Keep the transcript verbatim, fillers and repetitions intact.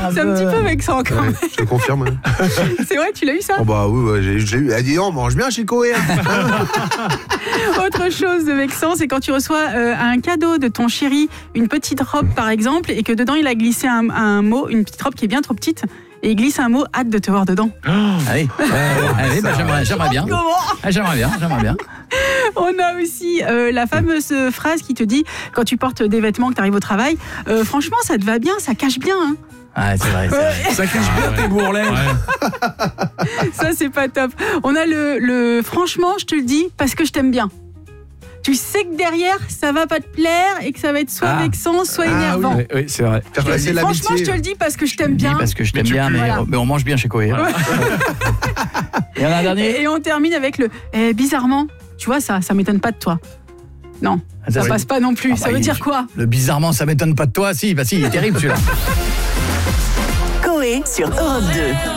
C'est un petit peu vexant quand même. Ouais, je te confirme. C'est vrai, tu l'as eu ça? Oh bah oui, ouais, j'ai, j'ai eu. Elle dit, on mange bien chez Coé. Autre chose de vexant, c'est quand tu reçois euh, un cadeau de ton chéri, une petite robe par exemple, et que dedans il a glissé un, un mot, une petite robe qui est bien trop petite, et il glisse un mot, hâte de te voir dedans. Oh, allez, euh, allez bah, j'aimerais, j'aimerais bien. Ah, j'aimerais bien, j'aimerais bien. On a aussi euh, la fameuse phrase qui te dit, quand tu portes des vêtements, que tu arrives au travail, euh, franchement ça te va bien, ça cache bien. Hein. Ah, c'est vrai, c'est vrai. Ça cache bien tes bourrelets. Ouais. Ça, c'est pas top. On a le, le franchement, je te le dis, parce que je t'aime bien. Tu sais que derrière, ça va pas te plaire et que ça va être soit ah. vexant, soit ah, énervant. Oui, oui, c'est vrai. Je dis, franchement, je te le dis parce que je t'aime bien. Parce que je t'aime bien, mais, voilà. mais on mange bien chez Coé. Voilà. Il y en a un dernier. Et on termine avec le eh, bizarrement, tu vois, ça, ça m'étonne pas de toi. Non, ah, ça oui. passe pas non plus. Ah, ça bah, veut il, dire quoi? Le bizarrement, ça m'étonne pas de toi. Si, bah si, il est terrible celui-là. Coé sur Europe deux.